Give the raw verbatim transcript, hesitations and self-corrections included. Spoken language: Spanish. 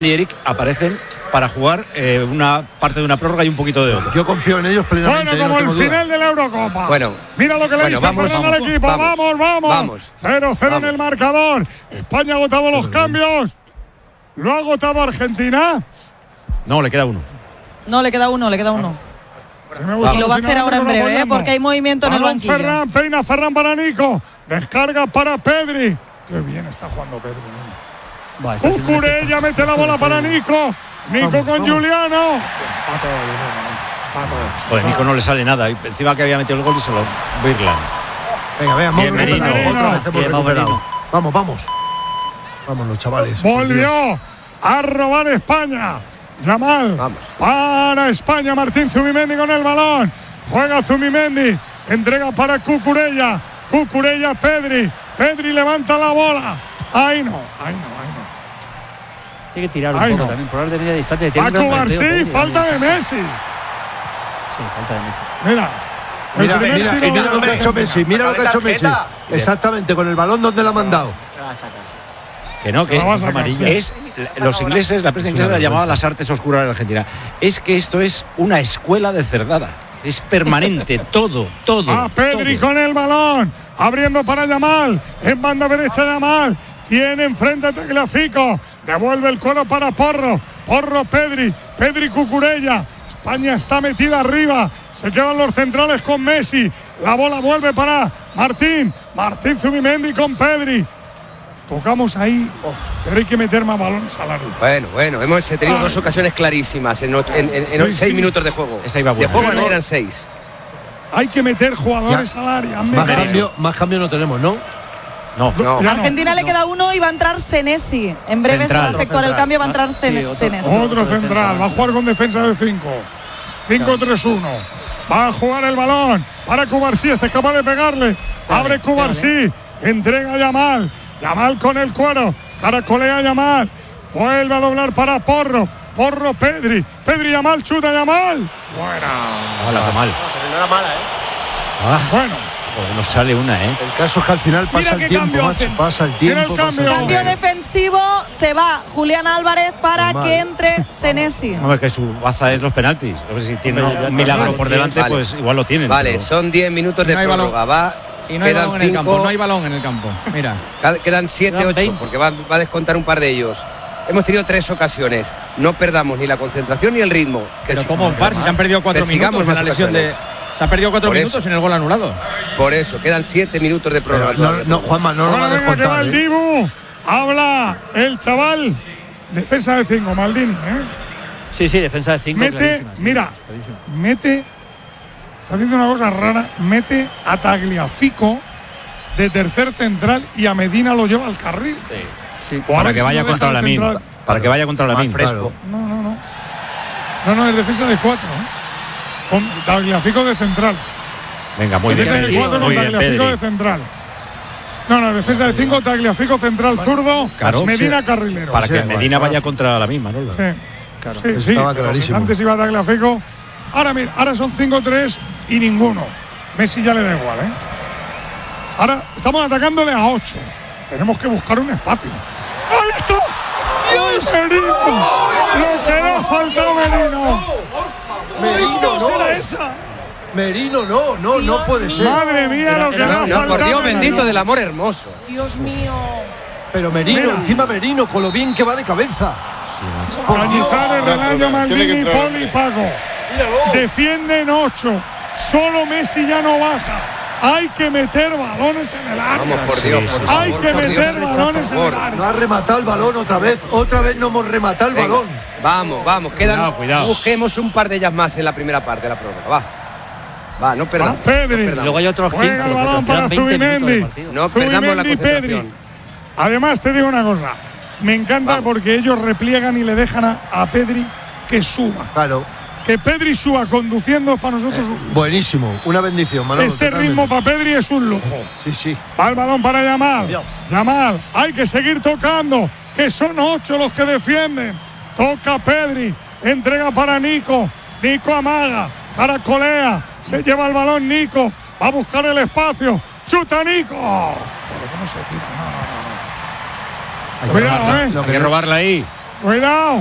y Eric aparecen para jugar eh, una parte de una prórroga y un poquito de otra. Yo confío en ellos plenamente. Bueno, como no el final de la Eurocopa. Bueno, mira lo que le bueno, dice vamos, Fernando vamos, al equipo. vamos, Vamos, vamos. vamos. cero cero en el marcador. España ha agotado los cambios. ¿Lo ha agotado Argentina? No, le queda uno. No, le queda uno, le queda uno. Y lo va a hacer ahora en breve, ¿eh? Porque hay movimiento en el Balón banquillo. Ferran, peina Ferran para Nico. Descarga para Pedri. Qué bien está jugando Pedri. Buah, está haciendo Cucurella una- mete la bola para Nico. Nico Vamos, con vamos. Juliano. Joder, Nico no le sale nada. Y encima que había metido el gol y se lo Birland. Venga, venga, hemos Bien, recuperado. Merino. Otra vez hemos Bien, vamos, recuperado. Merino. Vamos, vamos. Vamos los chavales. Volvió a robar España. Yamal Vamos. para España. Martín Zubimendi con el balón. Juega Zubimendi. Entrega para Cucurella. Cucurella, Pedri. Pedri levanta la bola. Ahí no, ahí no, ahí no. Tiene que tirar un Ay, poco no. también, probar de media distancia. Tiene un Paco gran García, bateo, Pedri, falta de también. Messi. Sí, falta de Messi. Mira. el Mira, primer mira, tiro y mira de lo que ha hecho Messi. Mira lo que ha hecho Messi. Exactamente, con el balón donde lo ha mandado. Que no, que La vas a sacar, es los ingleses, la prensa inglesa la llamaba las artes oscuras de la Argentina. Es que esto es una escuela de cerdada. Es permanente, todo, todo. A Pedri todo. con el balón. Abriendo para Yamal. En banda derecha Yamal. Tiene enfrente a Tagliafico. Devuelve el cuero para Porro. Porro Pedri. Pedri Cucurella. España está metida arriba. Se quedan los centrales con Messi. La bola vuelve para Martín. Martín Zubimendi con Pedri. Tocamos ahí. Pero hay que meter más balones al área. Bueno, bueno, hemos tenido Ay. dos ocasiones clarísimas en, ocho- en, en- en Sí, seis sí. minutos de juego. Esa iba de buena. juego Pero- eran seis. Hay que meter jugadores al área. Más Meter. cambio, más cambio no tenemos, ¿no? No, No. Ya A Argentina le queda uno y va a entrar Senesi. En breve se va a Central. efectuar el cambio, va a entrar Sí, Sen- otro- Senesi. Otro Otro central, defensa. va a jugar con defensa de cinco. cinco tres uno. Va a jugar el balón para Cubarsí, está capaz de pegarle. Abre Cubarsí, entrega a Yamal. Yamal con el cuero, caracolea Yamal. Vuelve a doblar para Porro. Porro Pedri. Pedri Yamal, chuta Yamal. Buena. Hola, qué mal. Pero no era mala, ¿eh? Ah, Bueno, joder, no sale una, ¿eh? El caso es que al final Mira pasa qué el tiempo, cambio macho. hacen. Pasa el Mira el tiempo. pasa cambio. el Cambio tiempo. defensivo, se va Julián Álvarez para Normal. que entre Senesi. Hombre, que su baza es los penaltis. A ver si tiene Hombre, ya un milagro está. por delante, Vale. pues igual lo tienen. Vale, pero- son diez minutos de No hay prórroga. Va, Y no hay quedan balón en el cinco, campo, no hay balón en el campo. Mira. ca- Quedan siete, Quedan ocho, veinte. porque va, va a descontar un par de ellos. Hemos tenido tres ocasiones. No perdamos ni la concentración ni el ritmo. Que Pero si- como un par, si se han perdido cuatro que sigamos minutos en la más lesión de. ocasiones. Se han perdido cuatro Por eso. minutos en el gol anulado. Por eso, quedan siete minutos de Pero prórroga. no, todavía. no, Juanma, no lo va ahora a venga que va descontar. el ¿eh? Dibu. Habla el chaval. Defensa de cinco, Maldini. ¿eh? Sí, sí, defensa de cinco. Mete, clarísima, sí, mira, clarísima. mete, está haciendo una cosa rara, mete a Tagliafico de tercer central y a Medina lo lleva al carril. Sí. O a Para ver que si vaya no contra deja la el min. central. Para que vaya contra la Más min. fresco. No, no, no. No, no, es defensa de cuatro. ¿eh? Con Tagliafico de central. Venga, muy bien. defensa de Pedri, cuatro con muy bien, Tagliafico de Pedri. central. No, no, defensa de cinco, Tagliafico central zurdo, Claro. Medina carrilero. Para Sí, que igual, Medina igual, vaya sí. contra la misma, ¿no? Sí. Claro. Sí, sí, Estaba pero clarísimo. Antes iba Tagliafico. Ahora mira, ahora son cinco tres y ninguno. Messi ya le da igual, ¿eh? Ahora estamos atacándole a ocho. Tenemos que buscar un espacio. ¡Ahí está! ¡Dios! Merino! Lo que no falta Merino. Merino, ¿Cómo será no. esa? Merino, no, no, no puede ser. Madre mía, lo que era- no No, falta. no, por Dios Merino. bendito del amor hermoso. Dios mío. Pero Merino, Mira. encima Merino, con lo bien que va de cabeza. Por Dios. Cañizares, Renato, Maldini, Poli y Paco. Defienden ocho. Solo Messi ya no baja. Hay que meter balones en el área. Vamos, por Dios, por favor. Hay que por Dios, meter por balones en el favor. No área. ha rematado el balón otra vez. Otra vez no hemos rematado el Venga, balón. Vamos, vamos, quedan. Cuidado, cuidado. Busquemos un par de ellas más en la primera parte de la prórroga. Va. Va, no perdamos. Va Pedri. no perdamos. Luego hay otros quince. Juega el porque balón quedan para veinte minutos de Zubimendi. partido. No perdamos la Zubimendi y Pedri. concentración. Además, te digo una cosa. Me encanta Vamos. porque ellos repliegan y le dejan a, a Pedri que suba. Claro. Que Pedri suba conduciendo para nosotros. un- Buenísimo. Una bendición, Manolo. este totalmente. ritmo para Pedri es un lujo. Sí, sí. Va el balón para Yamal. Yamal, hay que seguir tocando, que son ocho los que defienden. Toca Pedri, entrega para Nico. Nico amaga, caracolea, se lleva el balón Nico, va a buscar el espacio. ¡Chuta Nico! Joder, ¿cómo se tira? No, no, no, no. Hay que Cuidado, robarla, ¿eh? Hay que robarla ahí. Cuidado.